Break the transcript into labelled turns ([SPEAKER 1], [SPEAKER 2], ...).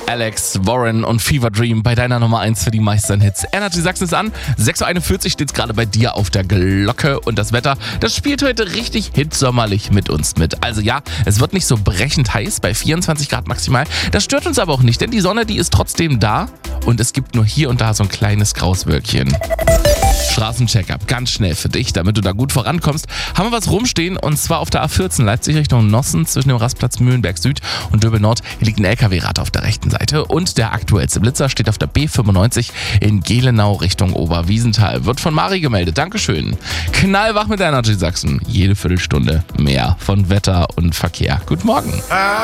[SPEAKER 1] Alex Warren und Fever Dream bei deiner Nummer 1 für die meisten Hits. Energy Sachsen ist an. 6.41 Uhr steht es gerade bei dir auf der Glocke. Und das Wetter, das spielt heute richtig hitsommerlich mit uns mit. Also ja, es wird nicht so brechend heiß, bei 24 Grad maximal. Das stört uns aber auch nicht, denn die Sonne, die ist trotzdem da. Und es gibt nur hier und da so ein kleines Grauswölkchen. Straßencheck-up, ganz schnell für dich, damit du da gut vorankommst. Haben wir was rumstehen und zwar auf der A14 Leipzig Richtung Nossen zwischen dem Rastplatz Mühlenberg Süd und Döbel Nord. Hier liegt ein LKW-Rad auf der rechten Seite und der aktuellste Blitzer steht auf der B95 in Gelenau Richtung Oberwiesenthal. Wird von Mari gemeldet. Dankeschön. Knallwach mit Energy Sachsen. Jede Viertelstunde mehr von Wetter und Verkehr. Guten Morgen.